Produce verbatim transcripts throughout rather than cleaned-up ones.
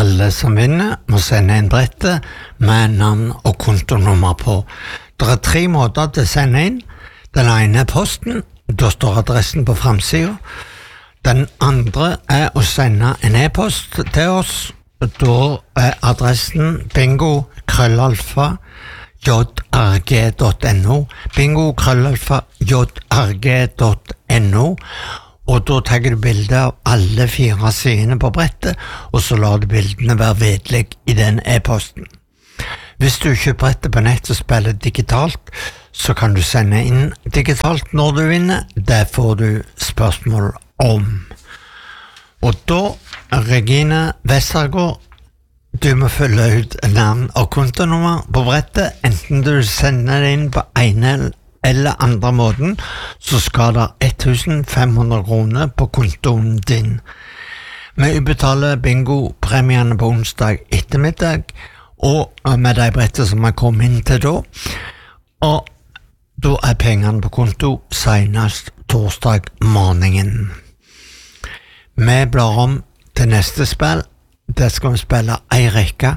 Alle som vinner må sende inn brettet med navn og kontonummer på. Det er tre måter til å sende inn. Den ene er posten, da står adressen på framsiden. Den andre er å sende en e-post til oss. Da er adressen bingo krøllalfa jrg dot no, bingo krøllalfa jrg dot no. Og da tar du bilde av alle fire sidene på brettet, og så lar du bildene være vedlegg i den e-posten. Hvis du kjøper brettet på nett og spiller digitalt, så kan du sende inn digitalt når du vinner. Det får du spørsmål om. Og da, Regine Vestergaard, du må fylle ut navn og kontonummer på brettet, enten du sender det inn på ene eller eller andre måten, så skal det femten hundre kroner på kontoen din. Vi utbetaler bingo-premiene på onsdag ettermiddag, og med de brettene som vi kom inn til da, og da er pengene på konto senest torsdag morgenen. Vi blar om til neste spill. Det skal vi spille en rekke,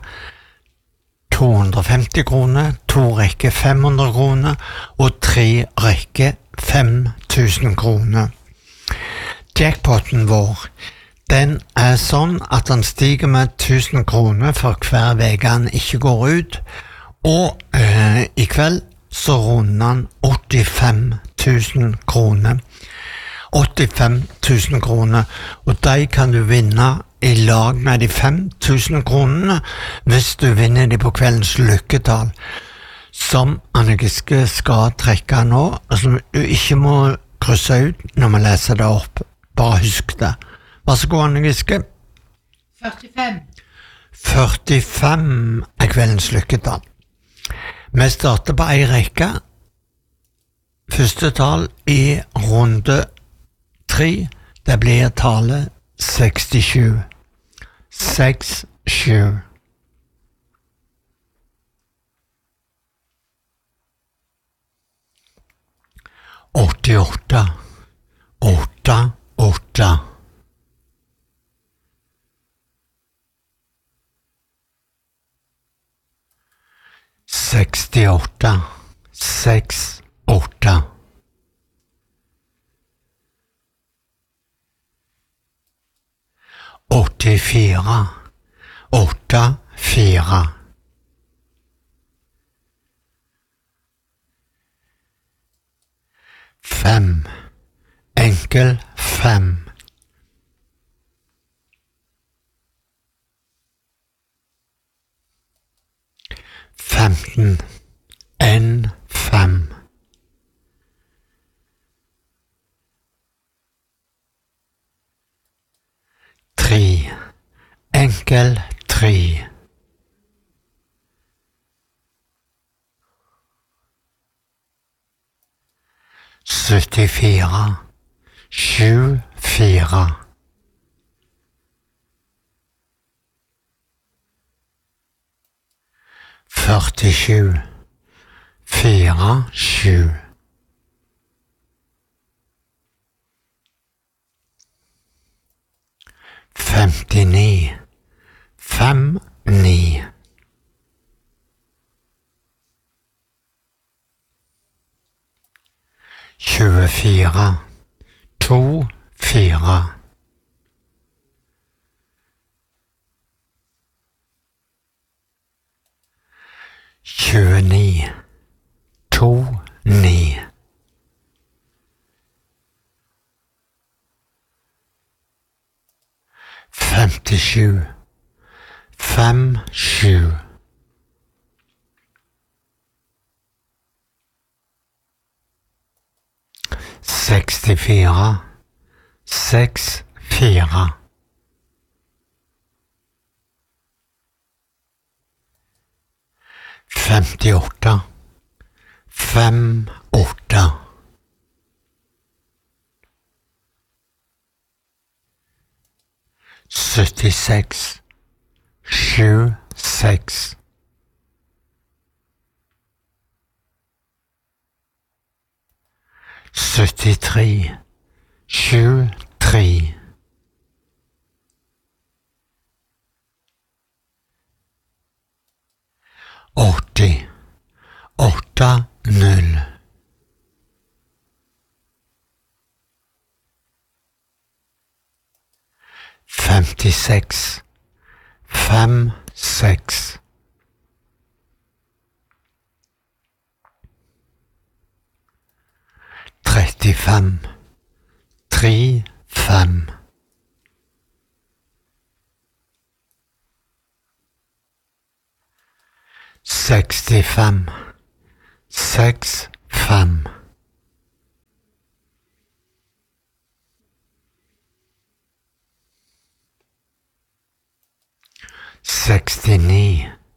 to hundre og femti kroner, to rekke fem hundre kroner og tre rekke fem tusen kroner. Jackpotten vår, den er sånn at den stiger med tusen kroner for hver veke han ikke går ut, og øh, i kveld så runder han åttifem tusen kroner. åttifem tusen kroner, og de kan du vinne i lag med de fem tusen kronene hvis du vinner de på kveldens lykketall, som Anne Giske skal trekke nå, og som du ikke må krysse ut når man leser det opp. Bare husk det. Vær så god, Anne Giske. førtifem. førtifem er kveldens lykketall. Vi starter på en rekke. Første tall i runde tre, det blir tallet sekstisju. Seks, sju. Åttiåtte. Åtte, åtte. Sekstiåtte. Seks, åtte. åttifire, åtte, fire. Fem, enkel fem. Femten, en fem. Tre, enkel tre. Syttifire, sju, fire. Førtisju, fire, sju. Femtini, fem, ni. Tjuefire, to, fire. Tjueni, to, ni. Femtisju, fem, sju. Sekstifire, seks, fire. Femtiåtte, fem, åtte. Syttiseks, sju, seks. Syttitre, sju, tre. åtti, åtte, null. Femtiseks, fem, seks. Trettifem, tre, fem. Sekstifem, seks, fem. Sekstini,